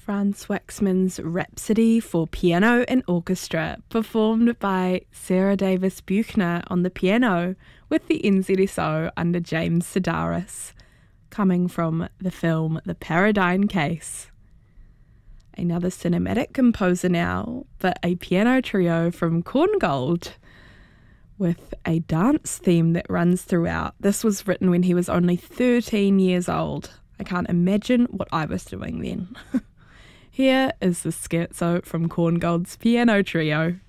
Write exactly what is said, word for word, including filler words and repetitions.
Franz Waxman's Rhapsody for Piano and Orchestra, performed by Sarah Davis Buchner on the piano with the N Z S O under James Sedaris, coming from the film The Paradigm Case. Another cinematic composer now, but a piano trio from Korngold with a dance theme that runs throughout. This was written when he was only thirteen years old. I can't imagine what I was doing then. Here is the scherzo from Korngold's piano trio.